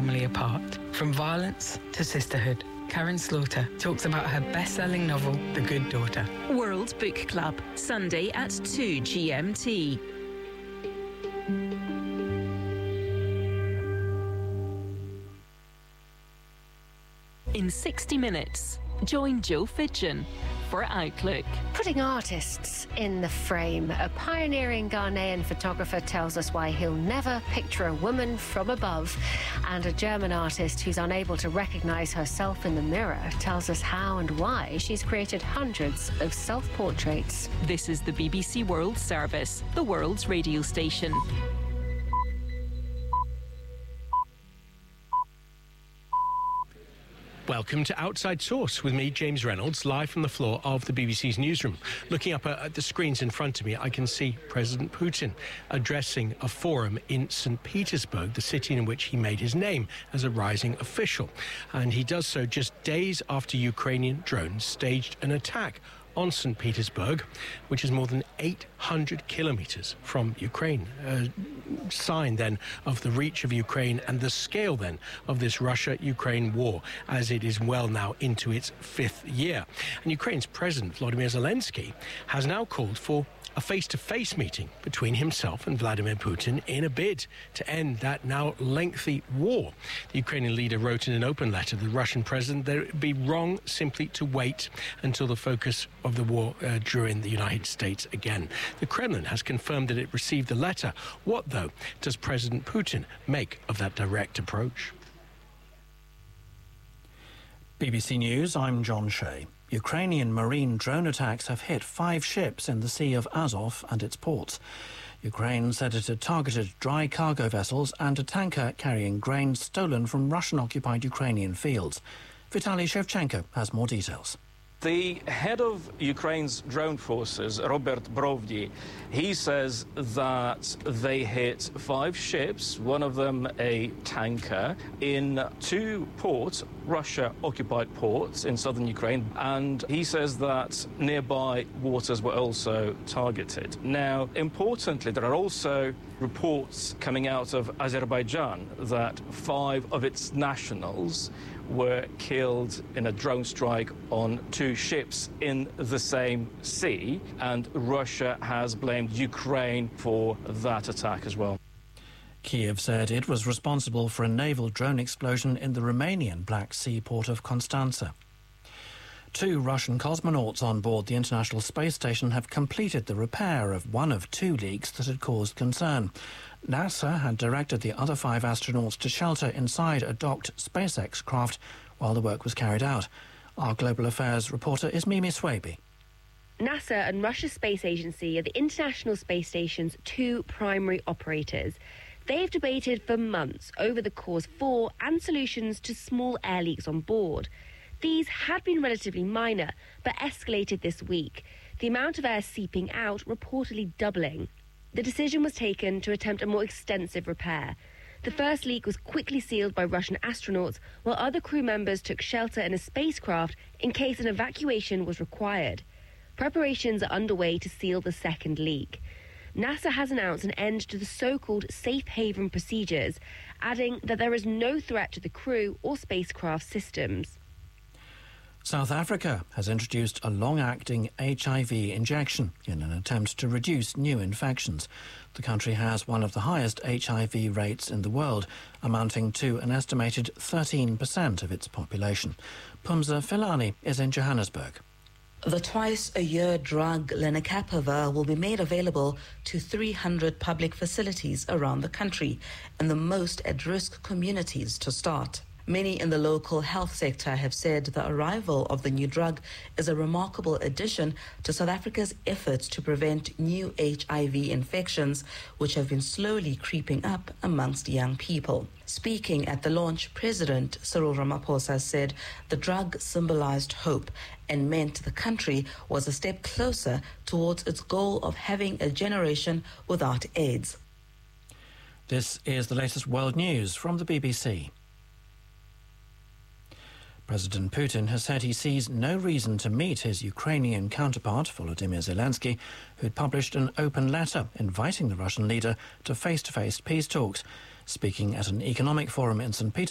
family apart. From violence to sisterhood, Karen Slaughter talks about her best-selling novel, The Good Daughter. World Book Club, Sunday at 2 GMT. In 60 minutes, join Joe Fidgen for Outlook. Putting artists in the frame. A pioneering Ghanaian photographer tells us why he'll never picture a woman from above. And a German artist who's unable to recognise herself in the mirror tells us how and why she's created hundreds of self-portraits. This is the BBC World Service, the world's radio station. Welcome to Outside Source with me, James Reynolds, live from the floor of the BBC's newsroom. Looking up at the screens in front of me, I can see President Putin addressing a forum in St. Petersburg, the city in which he made his name as a rising official. And he does so just days after Ukrainian drones staged an attack on St. Petersburg, which is more than 800 kilometres from Ukraine. A sign then of the reach of Ukraine and the scale then of this Russia-Ukraine war, as it is well now into its 5th year. And Ukraine's President Volodymyr Zelensky has now called for a face-to-face meeting between himself and Vladimir Putin in a bid to end that now lengthy war. The Ukrainian leader wrote in an open letter to the Russian president that it would be wrong simply to wait until the focus of the war drew in the United States again. The Kremlin has confirmed that it received the letter. What, though, does President Putin make of that direct approach? BBC News, I'm John Shea. Ukrainian marine drone attacks have hit 5 ships in the Sea of Azov and its ports. Ukraine said it had targeted dry cargo vessels and a tanker carrying grain stolen from Russian-occupied Ukrainian fields. Vitaly Shevchenko has more details. The head of Ukraine's drone forces, Robert Brovdi, he says that they hit 5 ships, one of them a tanker, in 2 ports, Russia-occupied ports in southern Ukraine, and he says that nearby waters were also targeted. Now, importantly, there are also reports coming out of Azerbaijan that 5 of its nationals were killed in a drone strike on 2 ships in the same sea, and Russia has blamed Ukraine for that attack as well. Kiev said it was responsible for a naval drone explosion in the Romanian Black Sea port of Constanța. 2 Russian cosmonauts on board the International Space Station have completed the repair of one of 2 leaks that had caused concern. NASA had directed the other 5 astronauts to shelter inside a docked SpaceX craft while the work was carried out. Our Global Affairs reporter is Mimi Swaby. NASA and Russia's space agency are the International Space Station's 2 primary operators. They've debated for months over the cause for and solutions to small air leaks on board. These had been relatively minor, but escalated this week, the amount of air seeping out reportedly doubling. The decision was taken to attempt a more extensive repair. The first leak was quickly sealed by Russian astronauts, while other crew members took shelter in a spacecraft in case an evacuation was required. Preparations are underway to seal the second leak. NASA has announced an end to the so-called safe haven procedures, adding that there is no threat to the crew or spacecraft systems. South Africa has introduced a long-acting HIV injection in an attempt to reduce new infections. The country has one of the highest HIV rates in the world, amounting to an estimated 13% of its population. Pumza Filani is in Johannesburg. The twice-a-year drug lenacapavir will be made available to 300 public facilities around the country and the most at-risk communities to start. Many in the local health sector have said the arrival of the new drug is a remarkable addition to South Africa's efforts to prevent new HIV infections, which have been slowly creeping up amongst young people. Speaking at the launch, President Cyril Ramaphosa said the drug symbolized hope and meant the country was a step closer towards its goal of having a generation without AIDS. This is the latest world news from the BBC. President Putin has said he sees no reason to meet his Ukrainian counterpart, Volodymyr Zelensky, who'd published an open letter inviting the Russian leader to face-to-face peace talks. Speaking at an economic forum in St. Petersburg,